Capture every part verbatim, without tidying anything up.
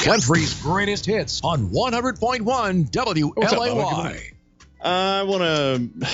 Country's greatest hits on one hundred point one W L A Y. I want to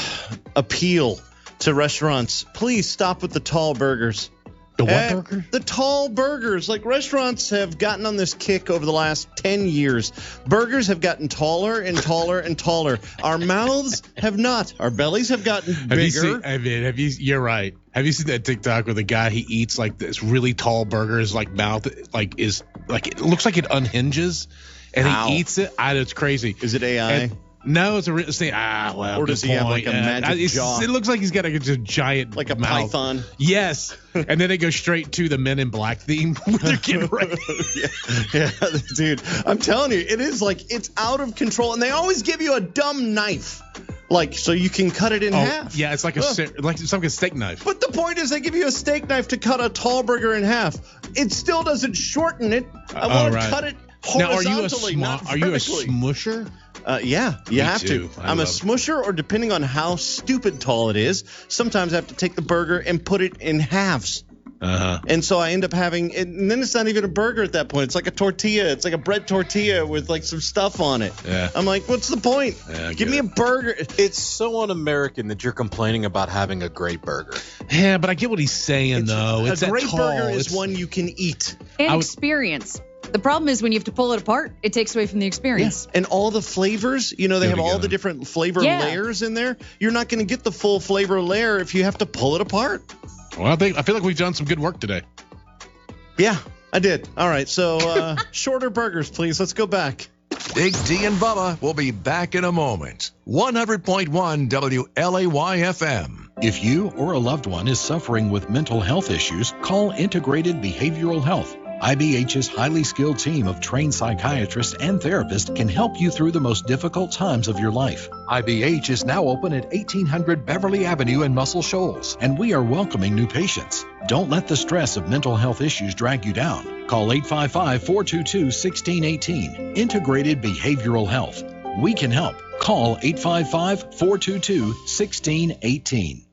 appeal to restaurants. Please stop with the tall burgers. The what Uh, burger? The tall burgers. Like, restaurants have gotten on this kick over the last ten years. Burgers have gotten taller and taller and taller. Our mouths have not. Our bellies have gotten Have bigger. you seen? I mean, have you? You're right. Have you seen that TikTok where the guy he eats like this really tall burger, his like mouth like is like it looks like it unhinges, and Ow. he eats it. I know, it's crazy. Is it A I? And- no, it's a real thing. Ah, well, Or good does he have, point. like, a Uh, magic it's- jaw? It looks like he's got a, a giant Like a mouth. python? Yes, and then they go straight to the Men in Black theme when they're getting ready. yeah, yeah, dude. I'm telling you, it is like it's out of control, and they always give you a dumb knife, like so you can cut it in Oh, half. yeah, it's like a Ugh. sa- like it's like a steak knife. But the point is, they give you a steak knife to cut a tall burger in half. It still doesn't shorten it. I Oh, want to right. cut it Now, are you a horizontally, sm- not are you a vertically. smusher? Uh, yeah, you Me have too. to. I I'm a love- smusher, or depending on how stupid tall it is, sometimes I have to take the burger and put it in halves. Uh huh. And so I end up having, and then it's not even a burger at that point. It's like a tortilla. It's like a bread tortilla with like some stuff on it. Yeah. I'm like, what's the point? Yeah, I Give get me it. a burger. It's so un-American that you're complaining about having a great burger. Yeah, but I get what he's saying though. It's a that great tall. burger is It's- one you can eat. And I would- experience. The problem is when you have to pull it apart, it takes away from the experience. And all the flavors, you know, they Go have all together. the different flavor Yeah. layers in there. You're not going to get the full flavor layer if you have to pull it apart. Well, I think I feel like we've done some good work today. Yeah, I did. All right, so uh, shorter burgers, please. Let's go back. Big D and Bubba will be back in a moment. one hundred point one W L A Y F M. If you or a loved one is suffering with mental health issues, call Integrated Behavioral Health. I B H's highly skilled team of trained psychiatrists and therapists can help you through the most difficult times of your life. I B H is now open at eighteen hundred Beverly Avenue in Muscle Shoals, and we are welcoming new patients. Don't let the stress of mental health issues drag you down. Call eight five five, four two two, one six one eight. Integrated Behavioral Health. We can help. Call eight five five, four two two, one six one eight.